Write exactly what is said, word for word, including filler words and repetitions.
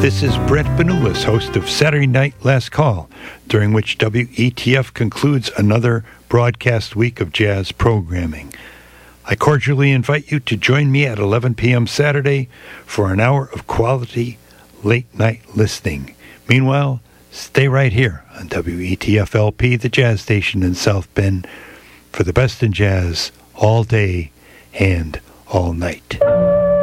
This is Brett Benulis, host of Saturday Night Last Call, during which W E T F concludes another broadcast week of jazz programming. I cordially invite you to join me at eleven p.m. Saturday for an hour of quality late-night listening. Meanwhile, stay right here on W E T F L P, the jazz station in South Bend, for the best in jazz all day and all night.